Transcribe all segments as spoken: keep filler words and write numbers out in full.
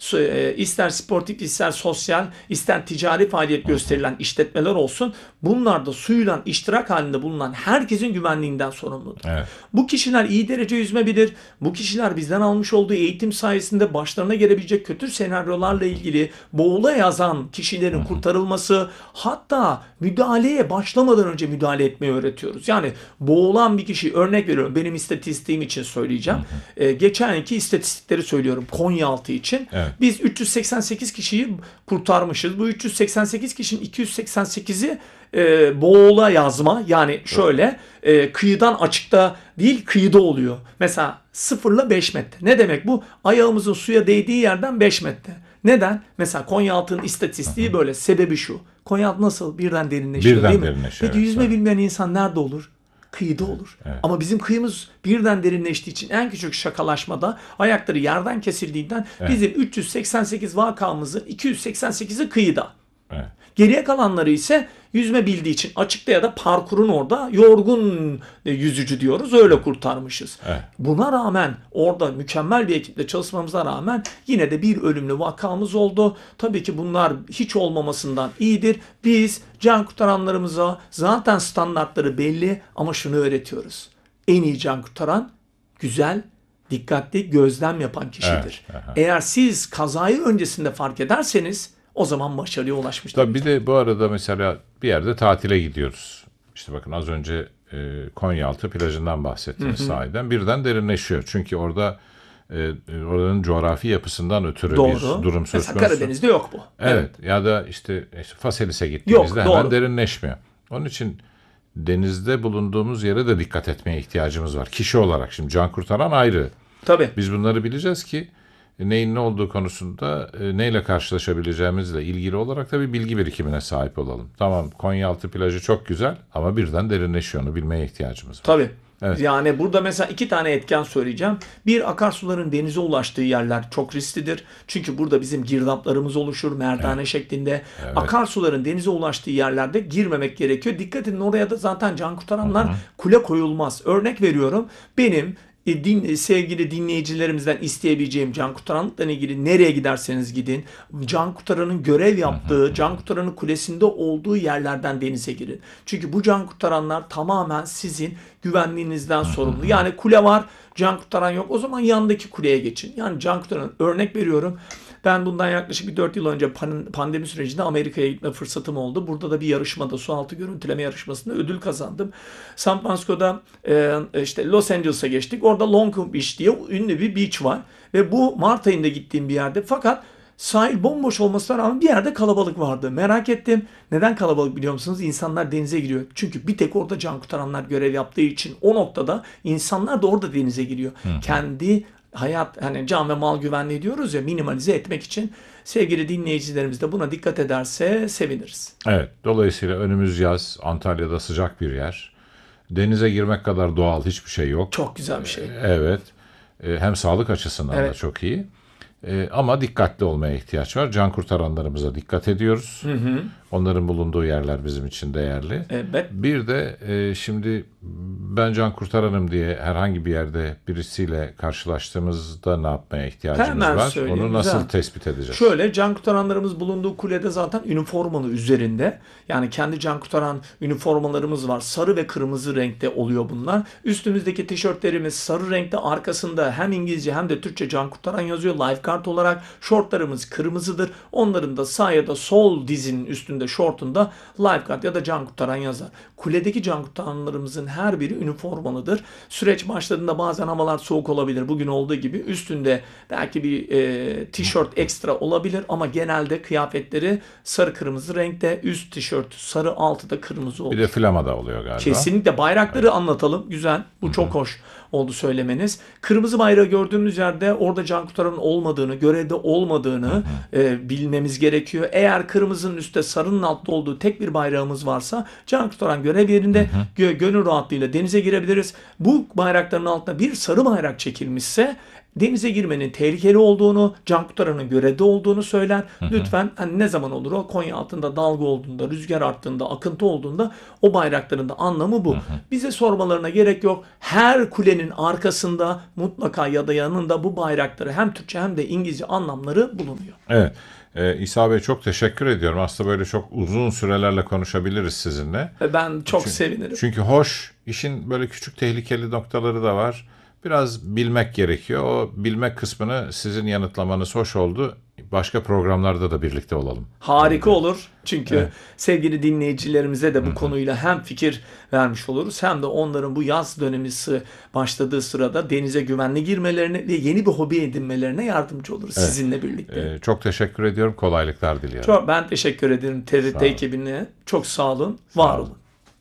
ister sportif, ister sosyal, ister ticari faaliyet gösterilen işletmeler olsun, bunlar da suyla iştirak halinde bulunan herkesin güvenliğinden sorumludur. Evet. Bu kişiler iyi derece yüzme bilir. Bu kişiler bizden almış olduğu eğitim sayesinde başlarına gelebilecek kötü senaryolarla ilgili boğula yazan kişilerin kurtarılması, hatta müdahaleye başlamadan önce müdahale etmeyi öğretiyoruz. Yani boğulan bir kişi, örnek veriyorum, benim istatistiğim için söyleyeceğim. Ee, geçen yılki istatistikleri söylüyorum Konyaaltı için. Evet. Biz üç yüz seksen sekiz kişiyi kurtarmışız. Bu üç yüz seksen sekiz kişinin iki yüz seksen sekizi e, boğula yazma. Yani şöyle e, kıyıdan açıkta değil, kıyıda oluyor. Mesela sıfırla beş metre. Ne demek bu? Ayağımızın suya değdiği yerden beş metre. Neden? Mesela Konyaaltı'nın istatistiği böyle. Sebebi şu. Konyaaltı nasıl? Birden derinleşiyor, Birden değil mi? derinleşiyor, Peki evet, yüzme evet. bilmeyen insan nerede olur? Kıyıda olur. Evet. Ama bizim kıyımız birden derinleştiği için en küçük şakalaşmada ayakları yerden kesildiğinden Evet. bizim üç yüz seksen sekiz vakamızın iki yüz seksen sekizi kıyıda. Evet. Geriye kalanları ise yüzme bildiği için açıkta ya da parkurun orada yorgun yüzücü diyoruz. Öyle kurtarmışız. Evet. Buna rağmen orada mükemmel bir ekiple çalışmamıza rağmen yine de bir ölümlü vakamız oldu. Tabii ki bunlar hiç olmamasından iyidir. Biz can kurtaranlarımıza zaten standartları belli ama şunu öğretiyoruz. En iyi can kurtaran güzel, dikkatli gözlem yapan kişidir. Evet. Aha. Eğer siz kazayı öncesinde fark ederseniz o zaman başarıya ulaşmıştır. Tabii bir de bu arada mesela bir yerde tatile gidiyoruz. İşte bakın az önce e, Konyaaltı plajından bahsettiniz sahiden. Birden derinleşiyor. Çünkü orada e, oranın coğrafi yapısından ötürü Doğru. bir durum söz Mesela konusu. Karadeniz'de yok bu. Evet. Ya da işte, işte Faselis'e gittiğimizde Yok, hemen doğru. derinleşmiyor. Onun için denizde bulunduğumuz yere de dikkat etmeye ihtiyacımız var. Kişi olarak şimdi can kurtaran ayrı. Tabii. Biz bunları bileceğiz ki neyin ne olduğu konusunda e, neyle karşılaşabileceğimizle ilgili olarak da bir bilgi birikimine sahip olalım. Tamam, Konyaaltı plajı çok güzel ama birden derinleşiyor, onu bilmeye ihtiyacımız var. Tabii. Evet. Yani burada mesela iki tane etken söyleyeceğim. Bir, akarsuların denize ulaştığı yerler çok risklidir. Çünkü burada bizim girdaplarımız oluşur merdane şeklinde. Evet. Akarsuların denize ulaştığı yerlerde girmemek gerekiyor. Dikkat edin, oraya da zaten can kurtaranlar kule koyulmaz. Örnek veriyorum, benim E, din, sevgili dinleyicilerimizden isteyebileceğim can kurtaranlıkla ilgili nereye giderseniz gidin, can kurtaranın görev yaptığı, can kurtaranın kulesinde olduğu yerlerden denize girin. Çünkü bu can kurtaranlar tamamen sizin güvenliğinizden sorumlu. Yani kule var, can kurtaran yok, o zaman yanındaki kuleye geçin. Yani can kurtaran, örnek veriyorum, ben bundan yaklaşık bir dört yıl önce pandemi sürecinde Amerika'ya gitme fırsatım oldu. Burada da bir yarışmada, sualtı görüntüleme yarışmasında ödül kazandım. San Francisco'da işte Los Angeles'a geçtik. Orada Long Beach diye ünlü bir beach var. Ve bu Mart ayında gittiğim bir yerde. Fakat sahil bomboş olmasına rağmen bir yerde kalabalık vardı. Merak ettim. Neden kalabalık biliyor musunuz? İnsanlar denize giriyor. Çünkü bir tek orada can kurtaranlar görev yaptığı için o noktada insanlar da orada denize giriyor. Hı hı. Kendi hayat, hani can ve mal güvenliği diyoruz ya, minimalize etmek için sevgili dinleyicilerimiz de buna dikkat ederse seviniriz. Evet. Dolayısıyla önümüz yaz. Antalya'da sıcak bir yer. Denize girmek kadar doğal hiçbir şey yok. Çok güzel bir şey. Evet. Hem sağlık açısından evet. da çok iyi. Ama dikkatli olmaya ihtiyaç var. Can kurtaranlarımıza dikkat ediyoruz. Hı hı. Onların bulunduğu yerler bizim için değerli. Evet. Bir de e, şimdi ben can kurtaranım diye herhangi bir yerde birisiyle karşılaştığımızda ne yapmaya ihtiyacımız Hemen var? söyleyeyim. Onu nasıl Güzel. tespit edeceğiz? Şöyle, can kurtaranlarımız bulunduğu kulede zaten üniformalı üzerinde. Yani kendi can kurtaran üniformalarımız var. Sarı ve kırmızı renkte oluyor bunlar. Üstümüzdeki tişörtlerimiz sarı renkte, arkasında hem İngilizce hem de Türkçe can kurtaran yazıyor. Lifeguard olarak şortlarımız kırmızıdır. Onların da sağ ya da sol dizinin üstünde, şortunda lifeguard ya da can kurtaran yazar. Kuledeki can kurtaranlarımızın her biri üniformalıdır. Süreç başladığında bazen havalar soğuk olabilir. Bugün olduğu gibi üstünde belki bir e, tişört ekstra olabilir ama genelde kıyafetleri sarı kırmızı renkte, üst tişört sarı, altı da kırmızı olur. Bir de flama da oluyor galiba. Kesinlikle. Bayrakları evet. anlatalım. Güzel. Bu Hı-hı. çok hoş oldu söylemeniz. Kırmızı bayrağı gördüğümüz yerde orada can kurtaranın olmadığını, görevde olmadığını e, bilmemiz gerekiyor. Eğer kırmızının üstte, sarının altta olduğu tek bir bayrağımız varsa can kurtaran görev yerinde, gö- gönül rahatlığıyla denize girebiliriz. Bu bayrakların altına bir sarı bayrak çekilmişse denize girmenin tehlikeli olduğunu, can kurtaranın görevde olduğunu söyler. Lütfen hani ne zaman olur o Konya altında dalga olduğunda, rüzgar arttığında, akıntı olduğunda o bayrakların da anlamı bu. Bize sormalarına gerek yok. Her kulenin arkasında mutlaka ya da yanında bu bayrakları hem Türkçe hem de İngilizce anlamları bulunuyor. Evet. Ee, İsa Bey çok teşekkür ediyorum. Aslında böyle çok uzun sürelerle konuşabiliriz sizinle. Ve ben çok Çünkü, sevinirim. Çünkü hoş, işin böyle küçük tehlikeli noktaları da var. Biraz bilmek gerekiyor. O bilmek kısmını sizin yanıtlamanız hoş oldu. Başka programlarda da birlikte olalım. Harika olur. Çünkü Evet. sevgili dinleyicilerimize de bu konuyla hem fikir vermiş oluruz hem de onların bu yaz dönemi sı- başladığı sırada denize güvenli girmelerine ve yeni bir hobi edinmelerine yardımcı oluruz sizinle birlikte. Ee, çok teşekkür ediyorum. Kolaylıklar diliyorum. Çok ben teşekkür ederim T R Sağ T olun. ekibine. Çok sağ olun, var olun. olun.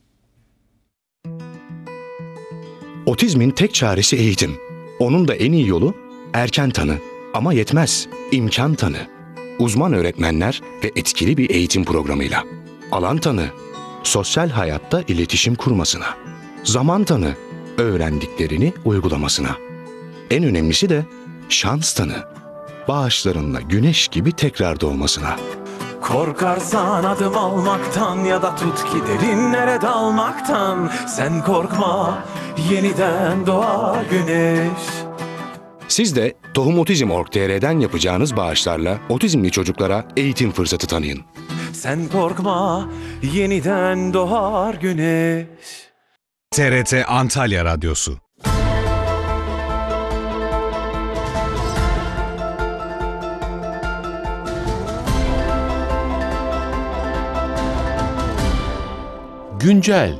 Otizmin tek çaresi eğitim. Onun da en iyi yolu erken tanı. Ama yetmez, imkan tanı. Uzman öğretmenler ve etkili bir eğitim programıyla. Alan tanı, sosyal hayatta iletişim kurmasına. Zaman tanı, öğrendiklerini uygulamasına. En önemlisi de şans tanı. Bağışlarınla güneş gibi tekrar doğmasına. Korkarsan adım almaktan ya da tut ki derinlere dalmaktan. Sen korkma, yeniden doğar güneş. Siz de Tohum Otizm nokta org nokta t r'den yapacağınız bağışlarla otizmli çocuklara eğitim fırsatı tanıyın. Sen korkma, yeniden doğar güneş. T R T Antalya Radyosu. Güncel.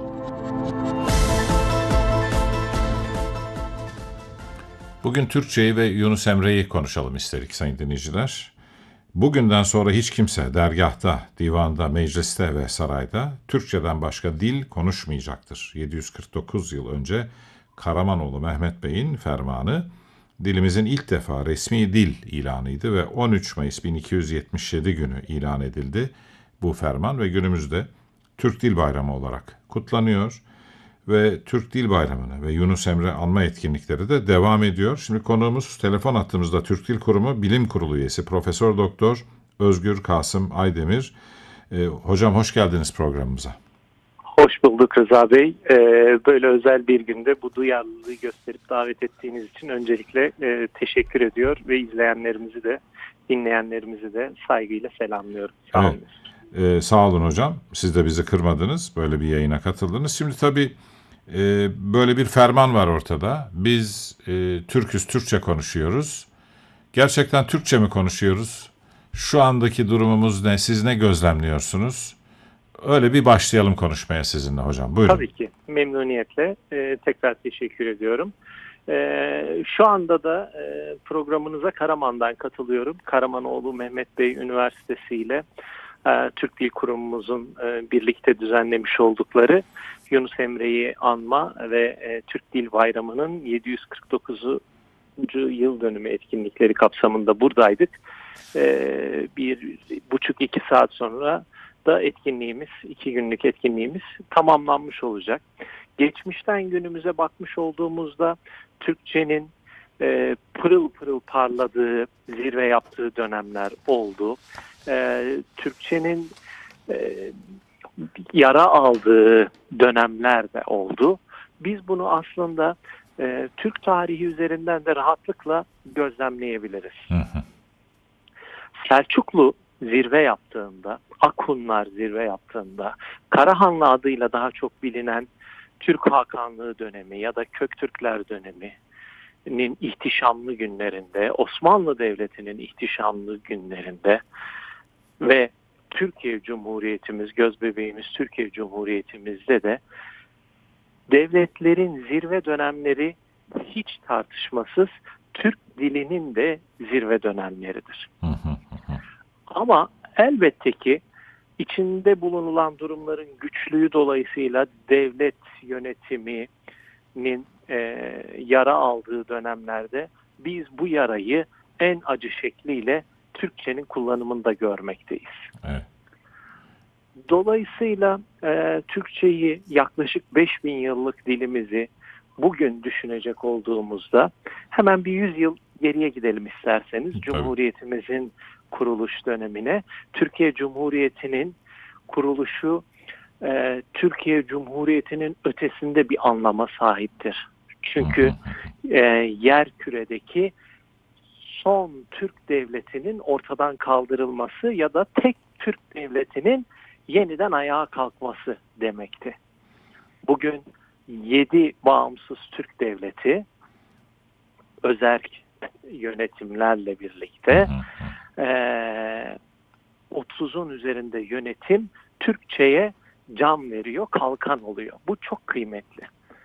Bugün Türkçeyi ve Yunus Emre'yi konuşalım istedik sayın dinleyiciler. Bugünden sonra hiç kimse dergahta, divanda, mecliste ve sarayda Türkçeden başka dil konuşmayacaktır. yedi yüz kırk dokuz yıl önce Karamanoğlu Mehmet Bey'in fermanı dilimizin ilk defa resmi dil ilanıydı ve on üç Mayıs bin iki yüz yetmiş yedi günü ilan edildi bu ferman ve günümüzde Türk Dil Bayramı olarak kutlanıyor ve Türk Dil Bayramı'nı ve Yunus Emre anma etkinlikleri de devam ediyor. Şimdi konuğumuz telefon hattımızda Türk Dil Kurumu Bilim Kurulu üyesi Profesör Doktor Özgür Kasım Aydemir. Ee, hocam hoş geldiniz programımıza. Hoş bulduk Rıza Bey. Ee, böyle özel bir günde bu duyarlılığı gösterip davet ettiğiniz için öncelikle e, teşekkür ediyor ve izleyenlerimizi de dinleyenlerimizi de saygıyla selamlıyorum. Sağ olun. Evet. Ee, sağ olun hocam. Siz de bizi kırmadınız. Böyle bir yayına katıldınız. Şimdi tabii e, böyle bir ferman var ortada. Biz e, Türküz, Türkçe konuşuyoruz. Gerçekten Türkçe mi konuşuyoruz? Şu andaki durumumuz ne? Siz ne gözlemliyorsunuz? Öyle bir başlayalım konuşmaya sizinle hocam. Buyurun. Tabii ki. Memnuniyetle. Ee, tekrar teşekkür ediyorum. Ee, şu anda da e, programınıza Karaman'dan katılıyorum. Karamanoğlu Mehmet Bey Üniversitesi ile e, Türk Dil Kurumumuzun e, birlikte düzenlemiş oldukları Yunus Emre'yi anma ve e, Türk Dil Bayramı'nın yedi yüz kırk dokuzuncu yıl dönümü etkinlikleri kapsamında buradaydık. E, bir buçuk iki saat sonra da etkinliğimiz, iki günlük etkinliğimiz tamamlanmış olacak. Geçmişten günümüze bakmış olduğumuzda Türkçenin e, pırıl pırıl parladığı, zirve yaptığı dönemler oldu. E, Türkçenin e, yara aldığı dönemler de oldu. Biz bunu aslında e, Türk tarihi üzerinden de rahatlıkla gözlemleyebiliriz. Hı hı. Selçuklu zirve yaptığında, Akunlar zirve yaptığında, Karahanlı adıyla daha çok bilinen Türk Hakanlığı dönemi ya da Köktürkler döneminin ihtişamlı günlerinde, Osmanlı Devleti'nin ihtişamlı günlerinde ve Türkiye Cumhuriyetimiz, gözbebeğimiz Türkiye Cumhuriyetimizde de devletlerin zirve dönemleri hiç tartışmasız Türk dilinin de zirve dönemleridir. Hı hı. Ama elbette ki içinde bulunulan durumların güçlüğü dolayısıyla devlet yönetiminin e, yara aldığı dönemlerde biz bu yarayı en acı şekliyle Türkçenin kullanımında görmekteyiz. Evet. Dolayısıyla e, Türkçeyi yaklaşık beş bin yıllık dilimizi bugün düşünecek olduğumuzda hemen bir yüz yıl geriye gidelim isterseniz. Tabii. Cumhuriyetimizin kuruluş dönemine. Türkiye Cumhuriyeti'nin kuruluşu e, Türkiye Cumhuriyeti'nin ötesinde bir anlama sahiptir. Çünkü e, yer küredeki son Türk devletinin ortadan kaldırılması ya da tek Türk devletinin yeniden ayağa kalkması demekti. Bugün yedi bağımsız Türk devleti özerk yönetimlerle birlikte e, otuzun üzerinde yönetim Türkçe'ye can veriyor, kalkan oluyor. Bu çok kıymetli.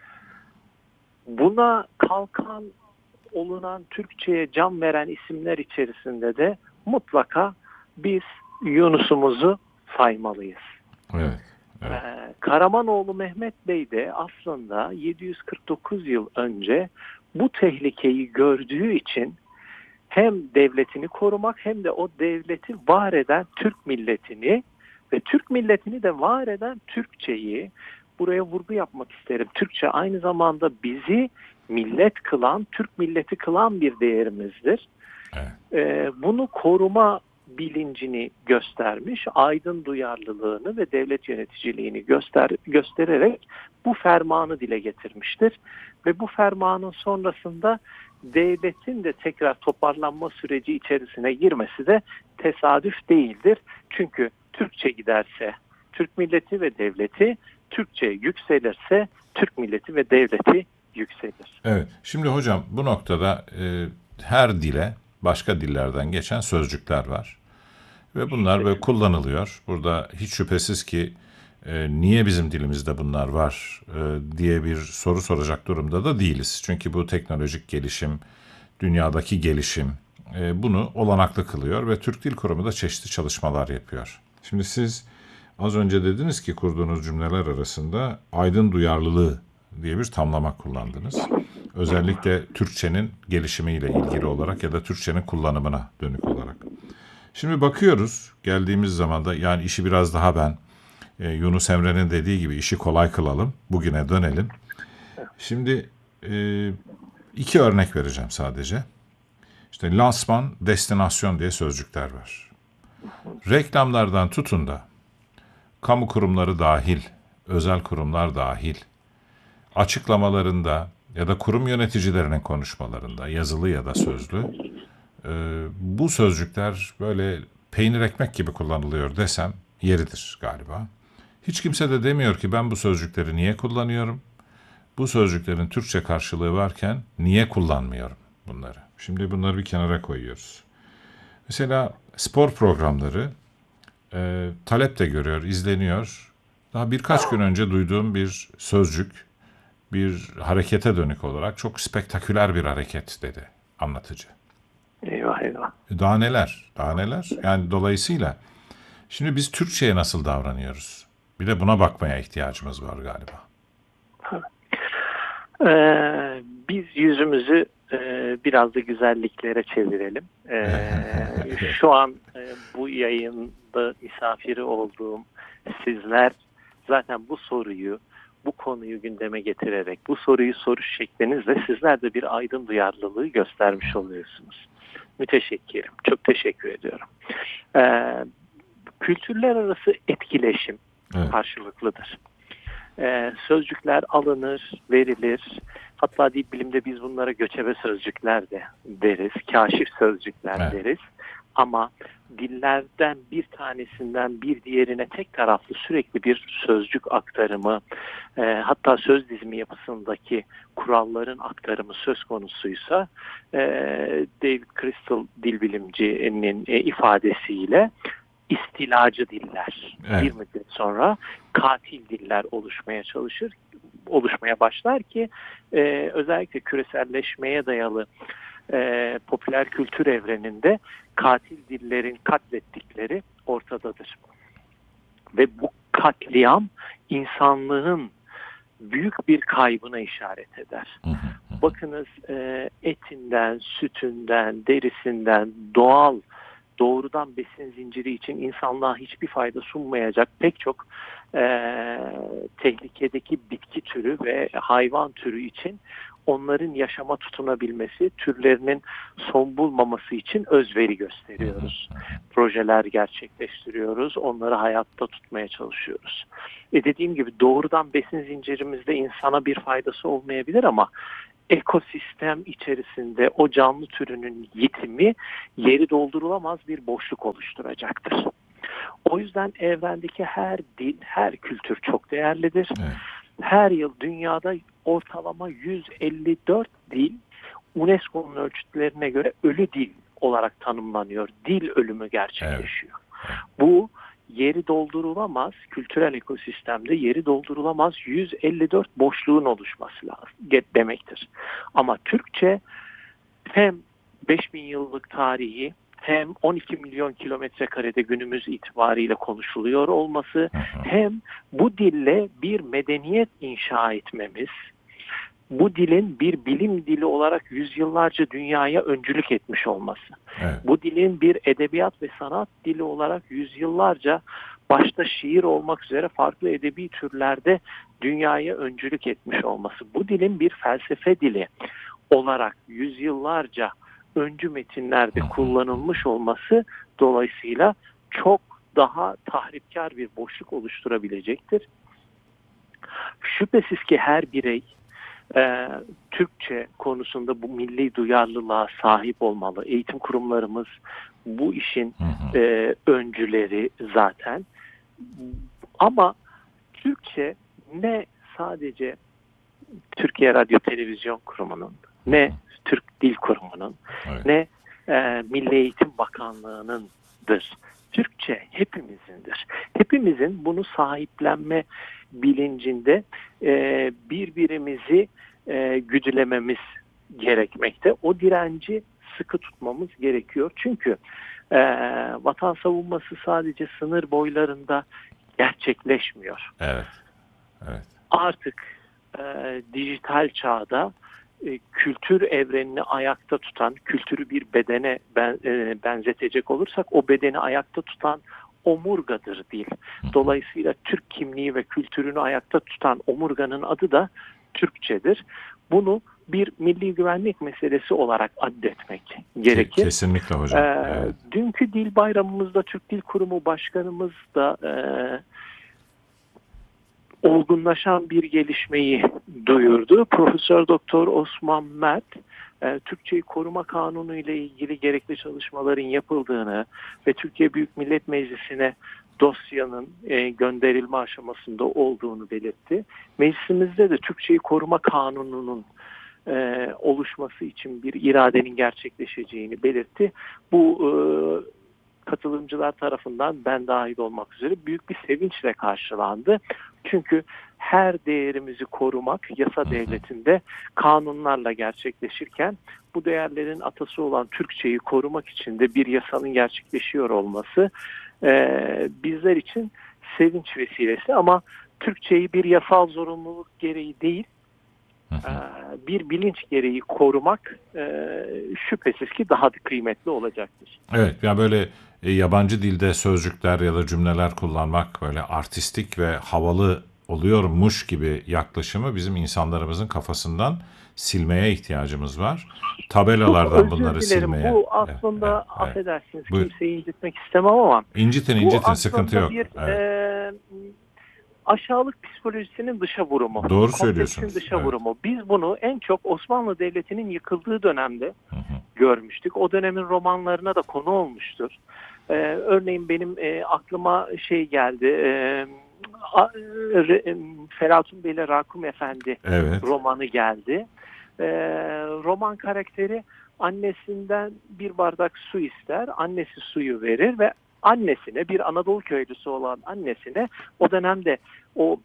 Buna kalkan olunan Türkçe'ye can veren isimler içerisinde de mutlaka biz Yunus'umuzu saymalıyız. Evet. Evet. Ee, Karamanoğlu Mehmet Bey de aslında yedi yüz kırk dokuz yıl önce bu tehlikeyi gördüğü için hem devletini korumak hem de o devleti var eden Türk milletini ve Türk milletini de var eden Türkçeyi, buraya vurgu yapmak isterim. Türkçe aynı zamanda bizi millet kılan, Türk milleti kılan bir değerimizdir. Evet. Ee, bunu koruma bilincini göstermiş, aydın duyarlılığını ve devlet yöneticiliğini göster göstererek bu fermanı dile getirmiştir. Ve bu fermanın sonrasında devletin de tekrar toparlanma süreci içerisine girmesi de tesadüf değildir. Çünkü Türkçe giderse Türk milleti ve devleti, Türkçe yükselirse Türk milleti ve devleti yükselir. Evet. Şimdi hocam bu noktada e, her dile başka dillerden geçen sözcükler var. Ve bunlar böyle kullanılıyor. Burada hiç şüphesiz ki e, niye bizim dilimizde bunlar var e, diye bir soru soracak durumda da değiliz. Çünkü bu teknolojik gelişim, dünyadaki gelişim e, bunu olanaklı kılıyor ve Türk Dil Kurumu da çeşitli çalışmalar yapıyor. Şimdi siz az önce dediniz ki kurduğunuz cümleler arasında aydın duyarlılığı diye bir tamlama kullandınız. Özellikle Türkçenin gelişimiyle ilgili olarak ya da Türkçenin kullanımına dönük olarak. Şimdi bakıyoruz geldiğimiz zaman da yani işi biraz daha ben e, Yunus Emre'nin dediği gibi işi kolay kılalım. Bugüne dönelim. Şimdi e, iki örnek vereceğim sadece. İşte lansman, destinasyon diye sözcükler var. Reklamlardan tutun da kamu kurumları dahil, özel kurumlar dahil, açıklamalarında ya da kurum yöneticilerinin konuşmalarında yazılı ya da sözlü e, bu sözcükler böyle peynir ekmek gibi kullanılıyor desem yeridir galiba. Hiç kimse de demiyor ki ben bu sözcükleri niye kullanıyorum? Bu sözcüklerin Türkçe karşılığı varken niye kullanmıyorum bunları? Şimdi bunları bir kenara koyuyoruz. Mesela spor programları e, talep de görüyor, izleniyor. Daha birkaç gün önce duyduğum bir sözcük, bir harekete dönük olarak çok spektaküler bir hareket dedi anlatıcı. Eyvah eyvah. Daha neler, daha neler. Yani dolayısıyla şimdi biz Türkçe'ye nasıl davranıyoruz? Bir de buna bakmaya ihtiyacımız var galiba. Ee, biz yüzümüzü e, biraz da güzelliklere çevirelim. Ee, şu an e, bu yayında misafiri olduğum sizler zaten bu soruyu, bu konuyu gündeme getirerek, bu soruyu soruş şeklinizle sizler de bir aydın duyarlılığı göstermiş oluyorsunuz. Müteşekkirim. Çok teşekkür ediyorum. Ee, kültürler arası etkileşim Evet. karşılıklıdır. Ee, sözcükler alınır, verilir. Hatta dil bilimde biz bunlara göçebe sözcükler de deriz. Kaşif sözcükler Evet. deriz. Ama dillerden bir tanesinden bir diğerine tek taraflı sürekli bir sözcük aktarımı, e, hatta söz dizimi yapısındaki kuralların aktarımı söz konusuysa e, David Crystal dil bilimcinin e, ifadesiyle istilacı diller Evet. bir müddet sonra katil diller oluşmaya çalışır, oluşmaya başlar ki e, özellikle küreselleşmeye dayalı e, popüler kültür evreninde katil dillerin katlettikleri ortadadır. Ve bu katliam insanlığın büyük bir kaybına işaret eder. Hı hı. Bakınız e, etinden, sütünden, derisinden doğal doğrudan besin zinciri için insanlığa hiçbir fayda sunmayacak pek çok e, tehlikedeki bitki türü ve hayvan türü için onların yaşama tutunabilmesi, türlerinin son bulmaması için özveri gösteriyoruz. Projeler gerçekleştiriyoruz, onları hayatta tutmaya çalışıyoruz. E dediğim gibi doğrudan besin zincirimizde insana bir faydası olmayabilir ama ekosistem içerisinde o canlı türünün yitimi yeri doldurulamaz bir boşluk oluşturacaktır. O yüzden evrendeki her dil, her kültür çok değerlidir. Evet. Her yıl dünyada ortalama yüz elli dört dil UNESCO'nun ölçütlerine göre ölü dil olarak tanımlanıyor. Dil ölümü gerçekleşiyor. Evet. Bu yeri doldurulamaz, kültürel ekosistemde yeri doldurulamaz yüz elli dört boşluğun oluşması lazım demektir. Ama Türkçe hem beş bin yıllık tarihi hem on iki milyon kilometre karede günümüz itibariyle konuşuluyor olması, hem bu dille bir medeniyet inşa etmemiz, bu dilin bir bilim dili olarak yüzyıllarca dünyaya öncülük etmiş olması, Evet. bu dilin bir edebiyat ve sanat dili olarak yüzyıllarca başta şiir olmak üzere farklı edebi türlerde dünyaya öncülük etmiş olması, bu dilin bir felsefe dili olarak yüzyıllarca öncü metinlerde kullanılmış olması dolayısıyla çok daha tahripkar bir boşluk oluşturabilecektir. Şüphesiz ki her birey e, Türkçe konusunda bu milli duyarlılığa sahip olmalı. Eğitim kurumlarımız bu işin e, öncüleri zaten. Ama Türkçe ne sadece Türkiye Radyo Televizyon Kurumu'nun, ne Türk Dil Kurumu'nun, Evet. ne e, Milli Eğitim Bakanlığı'nındır. Türkçe hepimizindir. Hepimizin bunu sahiplenme bilincinde e, birbirimizi e, güdülememiz gerekmekte. O direnci sıkı tutmamız gerekiyor. Çünkü e, vatan savunması sadece sınır boylarında gerçekleşmiyor. Evet. Evet. Artık e, dijital çağda e, kültür evrenini ayakta tutan, kültürü bir bedene ben, e, benzetecek olursak o bedeni ayakta tutan omurgadır dil. Dolayısıyla Türk kimliği ve kültürünü ayakta tutan omurganın adı da Türkçedir. Bunu bir milli güvenlik meselesi olarak addetmek gerekir. Kesinlikle hocam. Ee, Evet. Dünkü dil bayramımızda Türk Dil Kurumu Başkanımız da e, olgunlaşan bir gelişmeyi duyurdu. Profesör Doktor Osman Mert, e, Türkçeyi Koruma Kanunu ile ilgili gerekli çalışmaların yapıldığını ve Türkiye Büyük Millet Meclisi'ne dosyanın e, gönderilme aşamasında olduğunu belirtti. Meclisimizde de Türkçeyi Koruma Kanunu'nun e, oluşması için bir iradenin gerçekleşeceğini belirtti. Bu e, katılımcılar tarafından ben dahil olmak üzere büyük bir sevinçle karşılandı. Çünkü her değerimizi korumak yasa devletinde kanunlarla gerçekleşirken bu değerlerin atası olan Türkçeyi korumak için de bir yasanın gerçekleşiyor olması e, bizler için sevinç vesilesi. Ama Türkçeyi bir yasal zorunluluk gereği değil, bir bilinç gereği korumak e, şüphesiz ki daha da kıymetli olacaktır. Evet, ya böyle e, yabancı dilde sözcükler ya da cümleler kullanmak böyle artistik ve havalı oluyormuş gibi yaklaşımı bizim insanlarımızın kafasından silmeye ihtiyacımız var. Tabelalardan Çok özür bunları dilerim. silmeye. Bu aslında Evet, evet, affedersiniz Buyur. kimseyi incitmek istemem ama İncitin bu incitin aslında sıkıntı yok. bir Evet. e, aşağılık psikolojisinin dışa vurumu. Doğru Kompleksin söylüyorsunuz. dışa Evet. vurumu. Biz bunu en çok Osmanlı Devleti'nin yıkıldığı dönemde Hı hı. görmüştük. O dönemin romanlarına da konu olmuştur. Ee, örneğin benim e, aklıma şey geldi. E, a, re, Felatun Bey ile Rakum Efendi Evet. romanı geldi. E, roman karakteri annesinden bir bardak su ister. Annesi suyu verir ve annesine, bir Anadolu köylüsü olan annesine, o dönemde o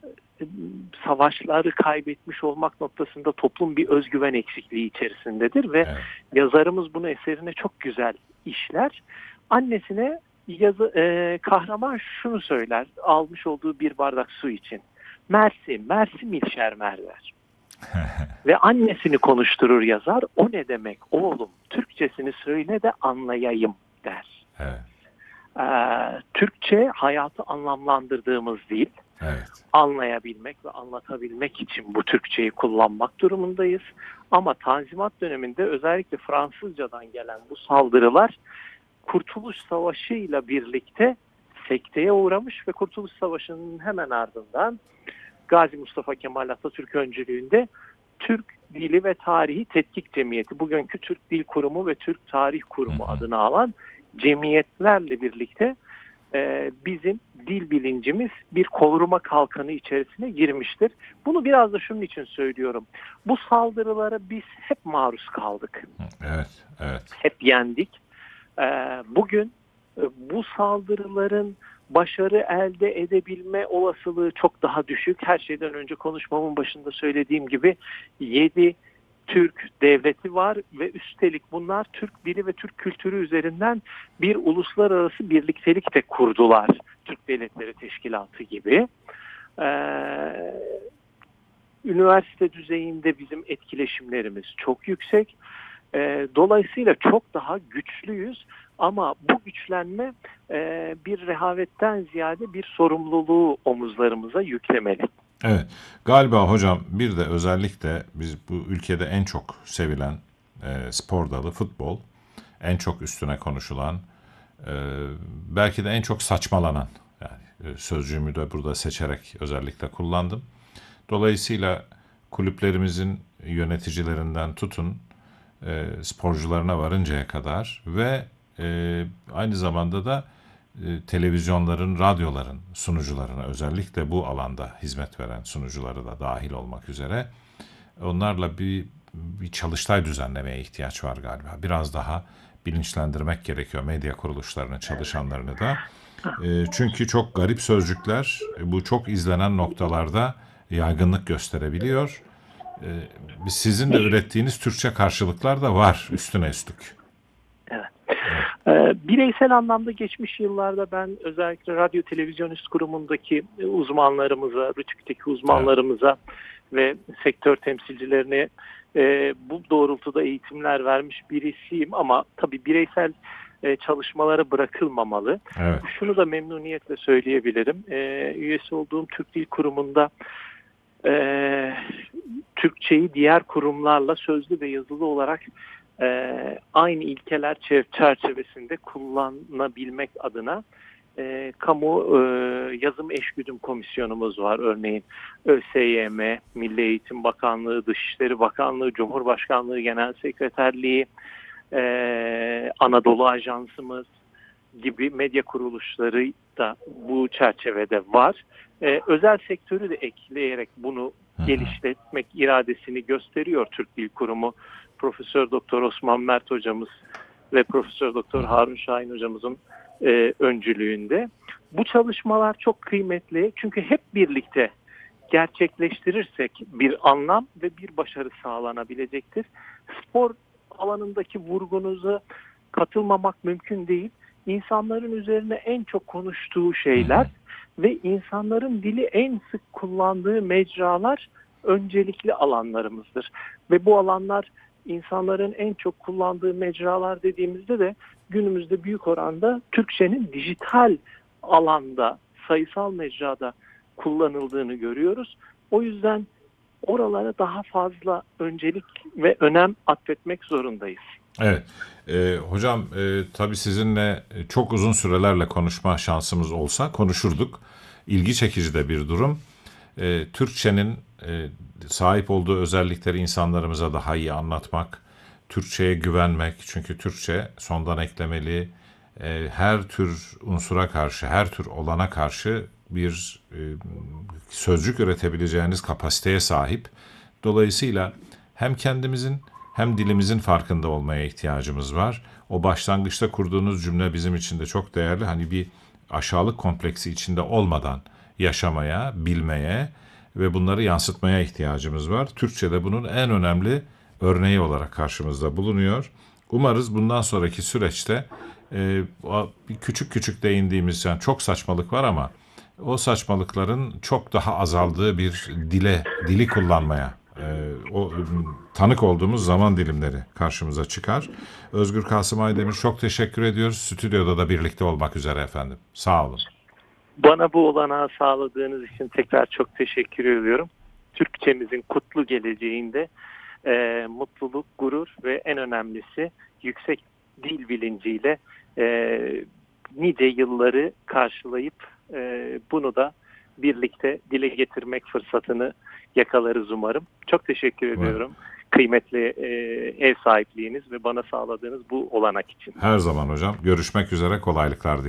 savaşları kaybetmiş olmak noktasında toplum bir özgüven eksikliği içerisindedir ve Evet. yazarımız bunu eserine çok güzel işler. Annesine yazı, e, kahraman şunu söyler almış olduğu bir bardak su için: Mersi, Mersi milşermer der. Ve annesini konuşturur yazar. O ne demek oğlum? Türkçesini söyle de anlayayım der. Evet. Ee, Türkçe hayatı anlamlandırdığımız dil. Evet. Anlayabilmek ve anlatabilmek için bu Türkçeyi kullanmak durumundayız. Ama Tanzimat döneminde özellikle Fransızcadan gelen bu saldırılar Kurtuluş Savaşı ile birlikte sekteye uğramış ve Kurtuluş Savaşı'nın hemen ardından Gazi Mustafa Kemal Atatürk öncülüğünde Türk Dili ve Tarihi Tetkik Cemiyeti, bugünkü Türk Dil Kurumu ve Türk Tarih Kurumu adını alan cemiyetlerle birlikte e, bizim dil bilincimiz bir koruma kalkanı içerisine girmiştir. Bunu biraz da şunun için söylüyorum. Bu saldırılara biz hep maruz kaldık. Evet, evet. Hep yendik. E, bugün e, bu saldırıların başarı elde edebilme olasılığı çok daha düşük. Her şeyden önce konuşmamın başında söylediğim gibi yedi Türk devleti var ve üstelik bunlar Türk dili ve Türk kültürü üzerinden bir uluslararası birliktelik de kurdular. Türk Devletleri Teşkilatı gibi. Ee, üniversite düzeyinde bizim etkileşimlerimiz çok yüksek. Ee, dolayısıyla çok daha güçlüyüz. Ama bu güçlenme e, bir rehavetten ziyade bir sorumluluğu omuzlarımıza yüklemeli. Evet. Galiba hocam bir de özellikle biz bu ülkede en çok sevilen e, spor dalı futbol. En çok üstüne konuşulan, e, belki de en çok saçmalanan. Yani e, sözcüğümü de burada seçerek özellikle kullandım. Dolayısıyla kulüplerimizin yöneticilerinden tutun e, sporcularına varıncaya kadar ve e, aynı zamanda da e, televizyonların, radyoların sunucularına, özellikle bu alanda hizmet veren sunucuları da dahil olmak üzere onlarla bir, bir çalıştay düzenlemeye ihtiyaç var galiba. Biraz daha bilinçlendirmek gerekiyor medya kuruluşlarının çalışanlarını da. E, çünkü çok garip sözcükler e, bu çok izlenen noktalarda yaygınlık gösterebiliyor. E, sizin de ürettiğiniz Türkçe karşılıklar da var üstüne üstlük. Evet. Ee, bireysel anlamda geçmiş yıllarda ben özellikle Radyo Televizyon Üst Kurumu'ndaki uzmanlarımıza, RTÜK'teki uzmanlarımıza ve sektör temsilcilerine e, bu doğrultuda eğitimler vermiş birisiyim ama tabii bireysel e, çalışmalara bırakılmamalı. Evet. Şunu da memnuniyetle söyleyebilirim. E, üyesi olduğum Türk Dil Kurumu'nda e, Türkçeyi diğer kurumlarla sözlü ve yazılı olarak Ee, aynı ilkeler çerçevesinde kullanabilmek adına e, kamu e, yazım eşgüdüm komisyonumuz var. Örneğin ÖSYM, Milli Eğitim Bakanlığı, Dışişleri Bakanlığı, Cumhurbaşkanlığı Genel Sekreterliği, e, Anadolu Ajansımız gibi medya kuruluşları da bu çerçevede var. E, özel sektörü de ekleyerek bunu geliştirmek iradesini gösteriyor Türk Dil Kurumu. Profesör Doktor Osman Mert hocamız ve Profesör Doktor Harun Şahin hocamızın e, öncülüğünde. Bu çalışmalar çok kıymetli çünkü hep birlikte gerçekleştirirsek bir anlam ve bir başarı sağlanabilecektir. Spor alanındaki vurgunuza katılmamak mümkün değil. İnsanların üzerine en çok konuştuğu şeyler ve insanların dili en sık kullandığı mecralar öncelikli alanlarımızdır. Ve bu alanlar insanların en çok kullandığı mecralar dediğimizde de günümüzde büyük oranda Türkçenin dijital alanda, sayısal mecrada kullanıldığını görüyoruz. O yüzden oralara daha fazla öncelik ve önem atfetmek zorundayız. Evet. Ee, hocam e, tabii sizinle çok uzun sürelerle konuşma şansımız olsa konuşurduk. İlgi çekici de bir durum. Ee, Türkçenin e, sahip olduğu özellikleri insanlarımıza daha iyi anlatmak, Türkçe'ye güvenmek. Çünkü Türkçe sondan eklemeli, e, her tür unsura karşı, her tür olana karşı bir e, sözcük üretebileceğiniz kapasiteye sahip. Dolayısıyla hem kendimizin hem dilimizin farkında olmaya ihtiyacımız var. O başlangıçta kurduğunuz cümle bizim için de çok değerli. Hani bir aşağılık kompleksi içinde olmadan yaşamaya, bilmeye ve bunları yansıtmaya ihtiyacımız var. Türkçe'de bunun en önemli örneği olarak karşımızda bulunuyor. Umarız bundan sonraki süreçte e, küçük küçük değindiğimiz, yani çok saçmalık var ama o saçmalıkların çok daha azaldığı bir dile, dili kullanmaya e, o tanık olduğumuz zaman dilimleri karşımıza çıkar. Özgür Kasım Aydemir, çok teşekkür ediyoruz. Stüdyoda da birlikte olmak üzere efendim. Sağ olun. Bana bu olanağı sağladığınız için tekrar çok teşekkür ediyorum. Türkçemizin kutlu geleceğinde e, mutluluk, gurur ve en önemlisi yüksek dil bilinciyle e, nice yılları karşılayıp e, bunu da birlikte dile getirmek fırsatını yakalarız umarım. Çok teşekkür ediyorum. Kıymetli e, ev sahipliğiniz ve bana sağladığınız bu olanak için. Her zaman hocam. Görüşmek üzere. Kolaylıklar dilerim.